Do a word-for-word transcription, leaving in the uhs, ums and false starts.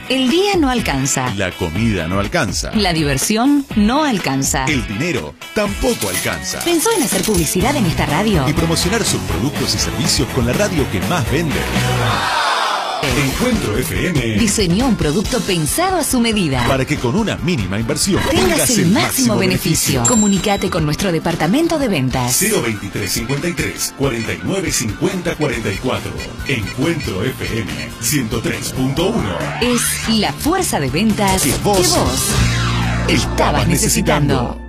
El día no alcanza. La comida no alcanza. La diversión no alcanza. El dinero tampoco alcanza. ¿Pensó en hacer publicidad en esta radio? Y promocionar sus productos y servicios con la radio que más vende. Encuentro F M diseñó un producto pensado a su medida para que con una mínima inversión tengas el, el máximo beneficio. beneficio. Comunicate con nuestro departamento de ventas. cero veintitrés cincuenta y tres cuarenta y nueve cincuenta cuarenta y cuatro. Encuentro F M ciento tres punto uno. Es la fuerza de ventas que vos, que vos estabas necesitando.